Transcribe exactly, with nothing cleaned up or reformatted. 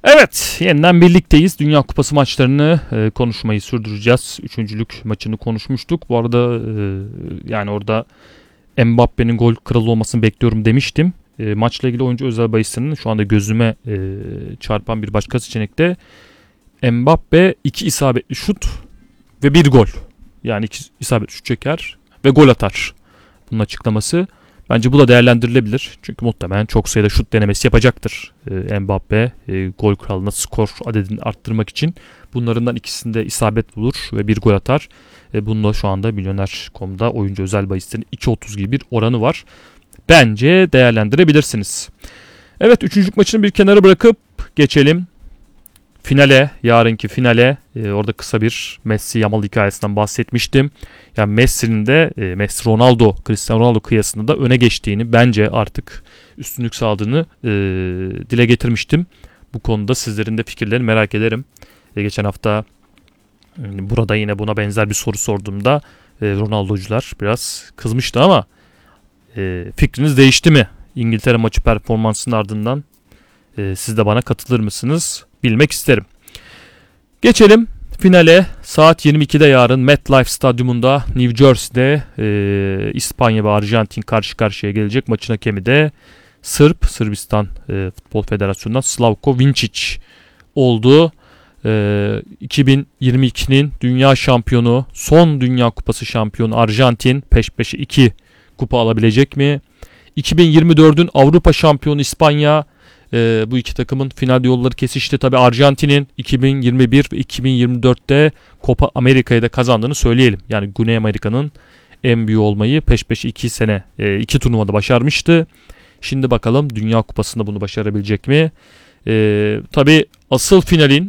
Evet, yeniden birlikteyiz. Dünya Kupası maçlarını e, konuşmayı sürdüreceğiz. Üçüncülük maçını konuşmuştuk. Bu arada e, yani orada Mbappe'nin gol kralı olmasını bekliyorum demiştim. E, maçla ilgili oyuncu özel bahisinin şu anda gözüme e, çarpan bir başka seçenek de Mbappe iki isabetli şut ve bir gol. Yani iki isabetli şut çeker ve gol atar. Bunun açıklaması. Bence bu da değerlendirilebilir. Çünkü muhtemelen çok sayıda şut denemesi yapacaktır e, Mbappe. E, gol kralına skor adedini arttırmak için. Bunlarından ikisinde isabet bulur ve bir gol atar. E, bununla şu anda milyoner nokta com'da oyuncu özel bahislerin iki otuz gibi bir oranı var. Bence değerlendirebilirsiniz. Evet, üçüncülük maçını bir kenara bırakıp geçelim finale, yarınki finale. E, orada kısa bir Messi Yamal hikayesinden bahsetmiştim. Yani Messi'nin de e, Messi Ronaldo, Cristiano Ronaldo kıyasında da öne geçtiğini, bence artık üstünlük sağladığını e, dile getirmiştim. Bu konuda sizlerin de fikirlerini merak ederim. E, geçen hafta e, burada yine buna benzer bir soru sorduğumda e, Ronaldocular biraz kızmıştı ama e, fikriniz değişti mi? İngiltere maçı performansının ardından e, siz de bana katılır mısınız? Bilmek isterim. Geçelim finale. Saat yirmi ikide yarın MetLife Stadyumunda New Jersey'de e, İspanya ve Arjantin karşı karşıya gelecek. Maçın hakemi de Sırp, Sırbistan e, Futbol Federasyonu'ndan Slavko Vinčić oldu. E, iki bin yirmi ikinin dünya şampiyonu, son Dünya Kupası şampiyonu Arjantin peş peşe iki kupa alabilecek mi? iki bin yirmi dördün Avrupa şampiyonu İspanya. Ee, bu iki takımın finalde yolları kesişti. Tabii Arjantin'in iki bin yirmi bir ve iki bin yirmi dörtte Copa Amerika'yı da kazandığını söyleyelim. Yani Güney Amerika'nın en büyüğü olmayı peş peşe iki sene, iki turnuvada başarmıştı. Şimdi bakalım Dünya Kupası'nda bunu başarabilecek mi? Ee, tabii asıl finalin